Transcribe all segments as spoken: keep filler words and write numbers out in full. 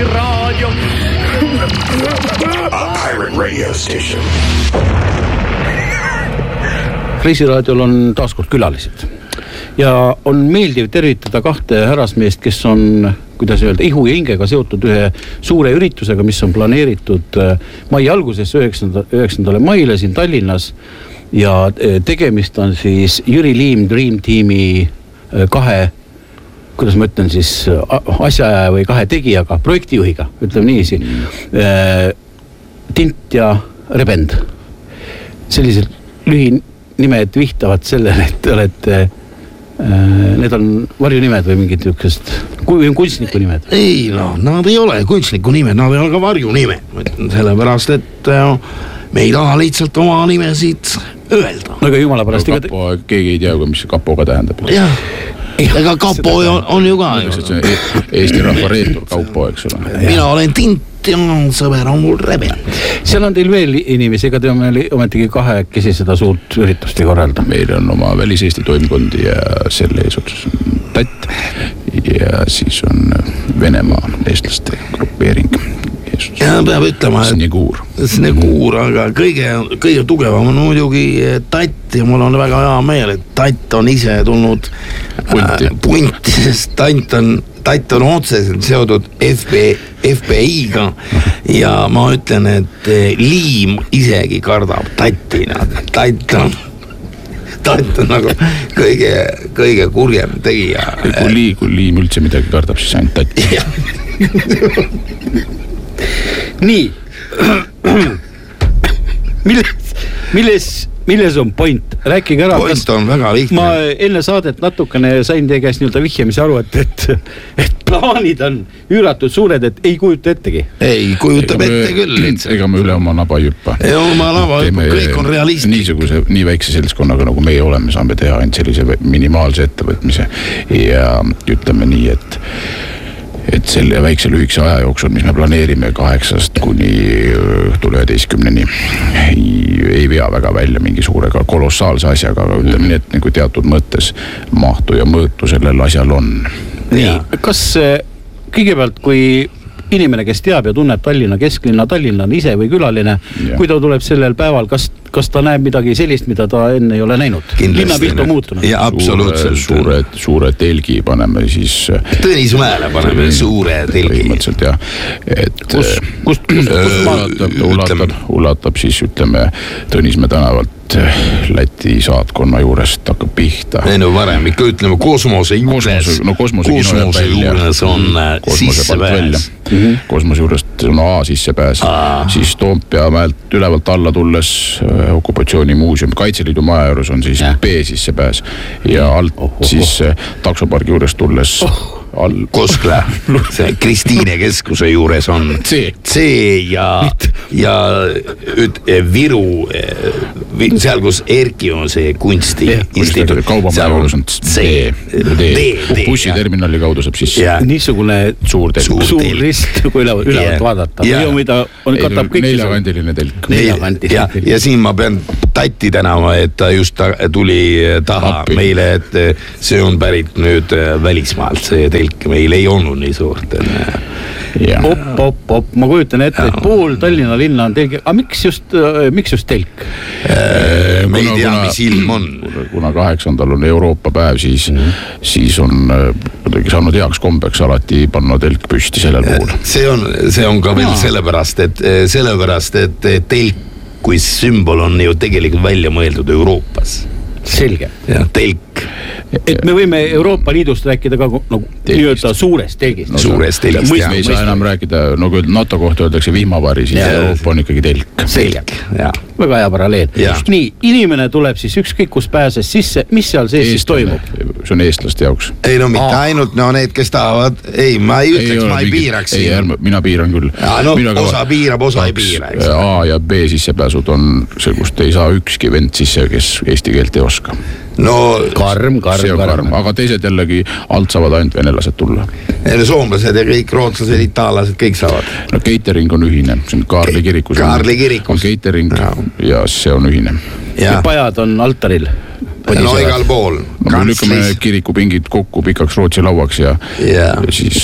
Raadio. A pirate radio station. Reisiraadiol on taaskord külalised ja on meeldiv tervitada kahte härrasmeest, kes on, kuidas öelda, ihu ja hingega seotud ühe suure üritusega, mis on planeeritud mai alguses üheksandale maile siin Tallinnas ja tegemist on siis Jüri Liim Dream Teami kahe, kuidas ma ütlen siis, asjaaja või kahe tegijaga, projektijuhiga, ütleme niiviisi, Tint ja Rebend. Sellised lühi nimed vihtavad sellele, et te olete, need on varjunimed või mingid niisugused kunstniku nimed? Ei, no, nad ei ole kunstniku nimed, nad ei ole ka varjunimed, sellepärast, et me ei taha lihtsalt oma nimesid öelda. No ega jumala pärast no, kapo, keegi ei tea, mis kapoga tähendab. Jah, ega kapo on, on ju ka. Eesti rahva reetur kaupo, eks ole. Mina olen Tint ja sõber on mul Rebel. Seal on teil veel inimesi, ega te ometigi kahekesi seda suurt üritust ei korralda? Meil on oma väliseesti toimikondi ja selle eesotus Tatt ja siis on Venemaa eestlaste grupeering. Ja peab ütlema, et Sneguur. Sneguur, aga kõige, kõige tugevam on muidugi Tatt ja mul on väga hea meel, et Tatt on ise tulnud punti, äh, punti sest Tatt on, Tatt on otseselt seotud F B, F B I-ga ja ma ütlen, et Liim isegi kardab Tattina. Tatt on Tatt on nagu kõige, kõige kurjem tegija. Kui, lii, kui Liim üldse midagi kardab, siis ainult Tatt. Nii, milles, milles, milles on point? Rääkige ära. Point on väga lihtne. Ma enne saadet natukene sain teie käest nii-öelda vihjamise aru, et, et, et plaanid on üüratud suured, et ei kujuta ettegi. Ei kujutab ega ette küll. Ega me üle oma naba jüppa. Ja oma naba jüppa, kõik on realistid. Niisuguse, nii väikse seltskonnaga, nagu meie oleme, saame teha ainult sellise minimaalse ettevõtmise ja ütleme nii, et et selle väikse lühikese aja jooksul, mis me planeerime kaheksast kuni õhtul üheteistkümneni, ei, ei vea väga välja mingi suurega kolossaalse asjaga, aga ütleme nii, et nagu teatud mõttes mahtu ja mõõtu sellel asjal on. Nii, kas kõigepealt, kui inimene, kes teab ja tunneb Tallinna kesklinna, Tallinna on ise või külaline, ja. Kui ta tuleb sellel päeval, kas, kas ta näeb midagi sellist, mida ta enne ei ole näinud? Linnapilt on muutunud. Ja absoluutselt. Suure, suure telgi paneme siis... Tõnismäele paneme suure telgi. Põhimõtteliselt, jah. Et, kus, kus, kus, kus ulatab, ulatab, ulatab siis, ütleme, Tõnismäe tänavalt Läti saatkonna juurest hakkab pihta. Ei no varem, ikka ütleme kosmose juures. No kosmose, kosmose juures on sissepääs. Mm-hmm. Kosmose juurest on A sissepääs. Aa. Siis Toompea mäelt ülevalt alla tulles okupatsioonimuuseum Kaitseliidu maja juures on siis ja. B sissepääs ja alt oh, oh, oh. siis taksopargi juures tulles oh. all. Koskla, see Kristiine keskuse juures on C, C ja, ja üt, Viru, seal kus Erki on see kunsti instituut. Kaubamaja juures on C, D, bussiterminali kaudu saab sisse. Niisugune suur telk. Suur rist, kui ülevalt yeah. vaadata. Ja. Mida on, katab kõik. Neljakandiline telk. Neljakandiline ja, telk. Ja siin ma pean Tatti tänama, et ta just ta, tuli taha Appi. Meile, et see on pärit nüüd välismaalt, see telk meil ei olnud nii suurt. Op, op, op. Ma kujutan ette, et pool Tallinna linna on telk. Aga miks just, miks just telk? Äh, me ei tea, kuna, mis ilm on. Kuna kaheksandal on Euroopa päev, siis, mm. siis on kuidagi saanud heaks kombeks alati panna telk püsti sellel puhul. See on, see on ka veel no. sellepärast, et, sellepärast, et telk kui sümbol on ju tegelikult välja mõeldud Euroopas. Selge. Ja, telk. Et me võime Euroopa Liidust rääkida ka nagu nii-öelda suurest telgist. No, suurest telgist, jah. Me ei saa enam rääkida, no kui NATO kohta öeldakse vihmavari, siis ja, Euroopa on ikkagi telk. Selge, jah. Väga hea paralleel. Nii, inimene tuleb siis ükskõik kus pääses sisse, mis seal sees siis toimub? See on eestlaste jaoks. Ei no mitte Aa. ainult, no need, kes tahavad, ei, ma ei ütleks, ei, ma ei mingi, piiraks. Ei, ärma, mina piiran küll. Ja, no, mina osa ka, piirab, osa ei piira. A ja B sissepääsud on see, kust ei saa ükski vend sisse, kes eesti keelt ei oska. No, karm, karm, karm. Aga teised jällegi alt saavad ainult venelased tulla. Soomlased ja kõik rootslased, itaallased, kõik saavad. No catering on ühine, see on Kaarli kirikus. Kaarli kirikus. On catering ja, ja see on ühine. Ja pajad on altaril. No igal pool. No, me lükkame kirikupingid kokku pikaks Rootsi lauaks ja, ja. ja siis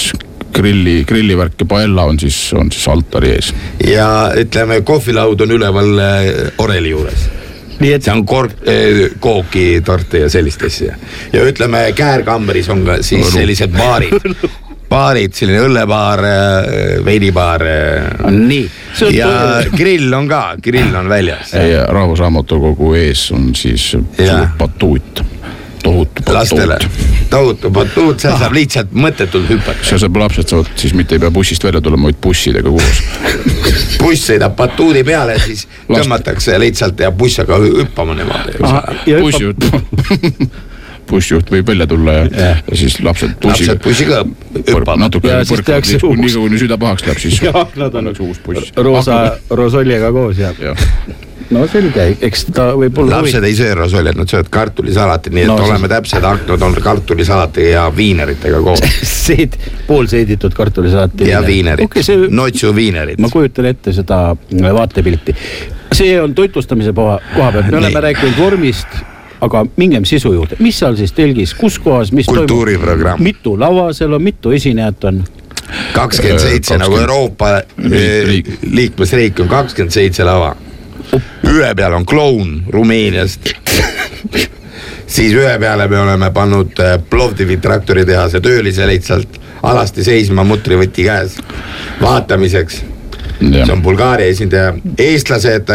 grilli, grillivärk ja paella on siis, on siis altari ees. Ja ütleme, kohvilaud on üleval oreli juures. Nii et see on kork, kooki, torte ja sellist asja. Ja ütleme, käärkamberis on ka siis sellised baarid. Baarid, selline õllebaar, veinibaar. Nii. Ja grill on ka, grill on väljas. Ja Rahvusraamatukogu ees on siis suur patuut. Tohutu patuut. Lastele. Tohutu patuut, seal saab lihtsalt mõttetult hüpata. Seal saab lapsed saavad, siis mitte ei pea bussist välja tulema, vaid bussidega koos. Buss sõidab patuudi peale, siis tõmmatakse lihtsalt ja bussaga hüppama nemad. Bussijuht. Bussijuht võib välja tulla ja, ja. ja siis lapsed bussiga. Lapsed bussiga hüppavad. Natuke ja siis tehakse uus. Nii kui süda pahaks läheb, siis ja, nad on uus buss. Roosa, rosolliga koos ja. ja. No selge, eks ta võib olla... Lapsed ei söö rosolli, nad söövad kartulisalati, nii et no, oleme siis... täpsed aknud on kartulisalati ja viineritega koos. Seed, pool seeditud kartulisalati. Ja viinerit, okay, see... notsu viinerit. Ma kujutan ette seda vaatepilti. See on toitlustamise koha pealt, me oleme rääkinud vormist, aga mingem sisu juurde. Mis seal siis telgis, kus kohas, mis kultuuriprogramm. Toimub? Mitu lava seal on, mitu esinejat on? kakskümmend seitse, nagu Euroopa liikmesriik on kakskümmend seitse lava. Ühe peal on kloun Rumeeniast. Siis ühe peale me oleme pannud Plovdivi traktori tehase töölise lihtsalt alasti seisma mutrivõti käes vaatamiseks. Ja. See on Bulgaaria esindaja. Eestlased,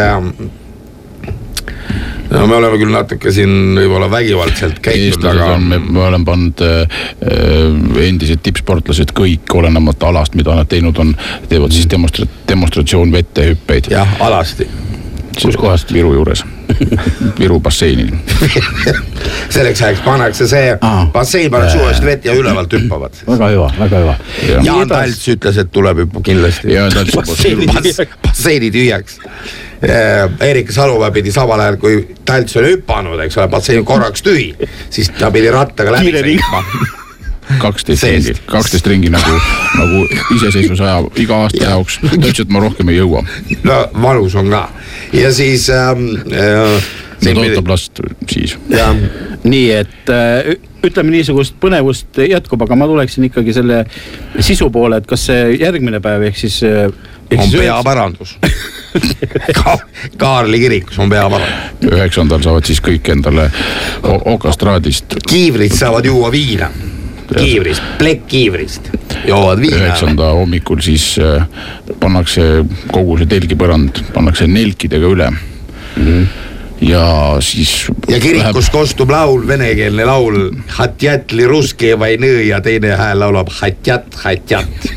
no me oleme küll natuke siin võib-olla vägivaldselt käitunud, aga me, me oleme pannud äh, endised tippsportlased kõik olenemata alast, mida nad teinud on, teevad siis demonstra- demonstratsioon vette hüppeid. Jah, alasti. Kus kohast? Viru juures. Viru basseinil. Selleks ajaks pannakse see ah, bassein pannakse uuesti vett ja ülevalt hüppavad. Väga hüva, väga hüva. Ja. Jaan Talts ütles, et tuleb hüppu kindlasti. Jaan Talts basseini tühjaks. Eerik Saluväe pidi samal ajal, kui Talts oli hüppanud, eks ole, bassein korraks tühi, siis ta pidi rattaga läbi sõitma. kaksteist ringi, kaksteist ringi nagu, nagu iseseisvus aja iga aasta ja. Jaoks. Ta ütles, et ma rohkem ei jõua. No valus on ka. Ja siis... Ähm, äh, see tootab last siis. Ja. Nii, et äh, ütleme niisugust põnevust jätkub, aga ma tuleksin ikkagi selle sisu poole, et kas see järgmine päev ehk siis... Ehk on peaparandus. Ka, Kaarli kirikus on peaparandus. Üheksandal saavad siis kõik endale okastraadist. Kiivrid saavad juua viina. Kiivrist, plekk kiivrist. Joovad viina. Üheksanda hommikul siis äh, pannakse kogu see telgipõrand, pannakse nelkidega üle. Mm-hmm. Ja siis... Ja kirikus läheb... kostub laul, venekeelne laul, hatjat li ruske vai nõõ ja teine hääl laulab hatjat, hatjat.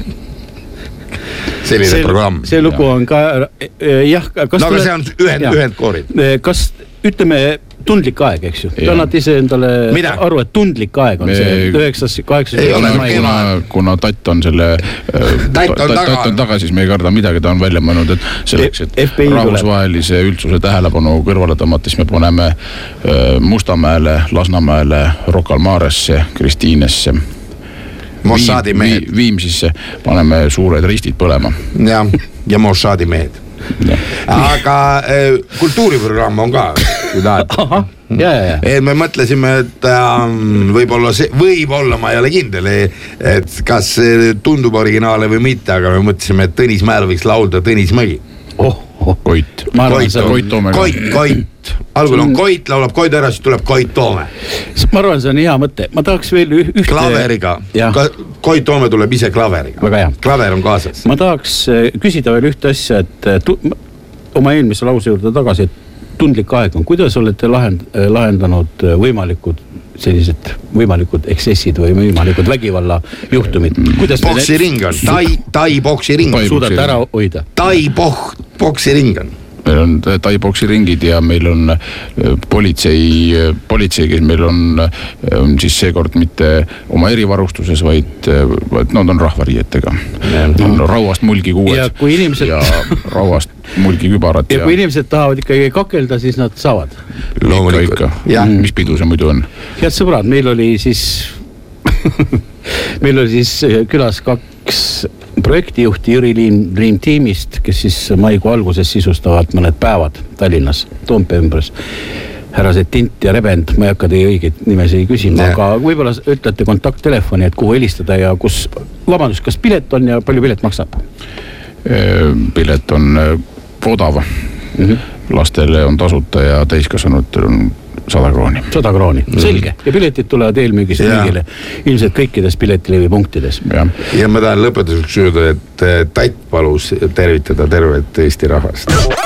Selline see, programm. See lugu ja. On ka... Jah, kas no aga see on ühend, ühendkoorid. Kas, ütleme... Tundlik aeg, eks ju. Ta annad ise endale Mida? Aru, et tundlik aeg on me... see üheksas, kaheksas. Kuna, kuna tatt on selle tatt on, tatt on taga, siis me ei karda midagi, ta on välja mõnud, et selleks, et F B I rahvusvahelise üldsuse tähelepanu kõrvale tõmmata, siis me paneme Mustamäele, Lasnamäele, Rocca al Maresse, Kristiinesse Mossadi mehed. Viimsisse paneme suured ristid põlema. Ja, ja Mossadi mehed. Ja. Aga äh, kultuuriprogramm on ka, kui tahad. Aha, ja, ja, ja. Me mõtlesime, et ähm, võib-olla, see, võib-olla ma ei ole kindel, et kas tundub originaale või mitte, aga me mõtlesime, et Tõnis Mäel võiks laulda Tõnis Mägi. Oh, oh. Koit. Koit, Koit, Koit, Koit. Algul on Koit, laulab Koit ära, siis tuleb Koit Toome. Ma arvan, see on hea mõte. Ma tahaks veel ühte... Klaveriga. Ka, Koit Toome tuleb ise klaveriga. Väga hea. Klaver on kaasas. Ma tahaks küsida veel ühte asja, et tu, oma eelmise lause juurde tagasi, et tundlik aeg on. Kuidas olete lahend, lahendanud võimalikud sellised võimalikud eksessid või võimalikud vägivalla juhtumid? Boksiring on. Tai, tai boksiring. Suudate ära hoida. Tai poh, boksiring on. Meil on tai boksiringid ja meil on politsei, politsei, kes meil on, on siis seekord mitte oma erivarustuses, vaid, vaid nad on rahvariietega. On rauast mulgi kuued ja, inimesed... ja rauast mulgi kübarat. Ja, ja kui inimesed tahavad ikkagi kakelda, siis nad saavad. Loomulikult. Ikka. Mis pidu see muidu on? Head sõbrad, meil oli siis meil oli siis külas kaks projektijuhti Jüri Liim, Liim tiimist, kes siis maikuu alguses sisustavad mõned päevad Tallinnas, Toompea ümbres. härrased Tint ja Rebend, ma ei hakka teie õigeid nimesi küsima, aga võib-olla ütlete kontakttelefoni, et kuhu helistada ja kus, vabandust, kas pilet on ja palju pilet maksab? Pilet on odav, mm-hmm. lastele on tasuta ja täiskasvanutel on sada krooni. sada krooni, selge. Ja piletid tulevad eelmüügist müügile ilmselt kõikides piletilevi punktides. Ja. ja ma tahan lõpetuseks öelda, et Tait palus tervitada tervet Eesti rahvast.